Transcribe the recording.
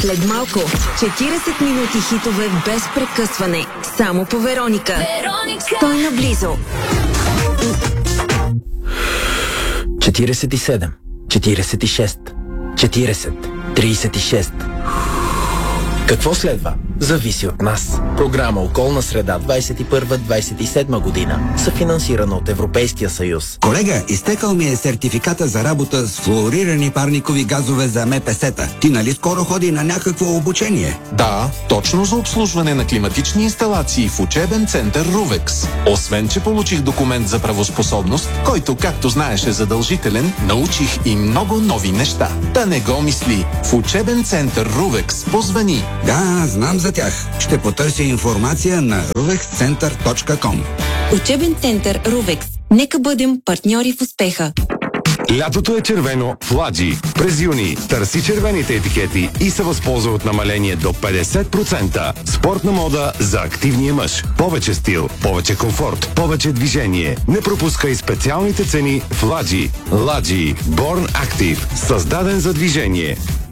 След малко 40 минути хитове без прекъсване. Само по Вероника. Стой наблизо. 47, 46, 40, 36. Какво следва? Зависи от нас. Програма Околна среда 21-27 година. Съфинансирана от Европейския съюз. Колега, изтекал ми е сертификата за работа с флуорирани парникови газове за МПС-та. Ти нали скоро ходи на някакво обучение? Да, точно за обслужване на климатични инсталации в учебен център Рувекс. Освен, че получих документ за правоспособност, който, както знаеш, е задължителен, научих и много нови неща. Да не го мисли. В учебен център Рувекс позвани. Да, знам за тях. Ще потърся информация на ruvexcenter.com. Учебен център Рувекс. Нека бъдем партньори в успеха. Лятото е червено в Ладжи. През юни търси червените етикети и се възползва от намаление до 50%. Спортна мода за активния мъж. Повече стил, повече комфорт, повече движение. Не пропускай специалните цени в Ладжи. Ладжи. Born Active. Създаден за движение.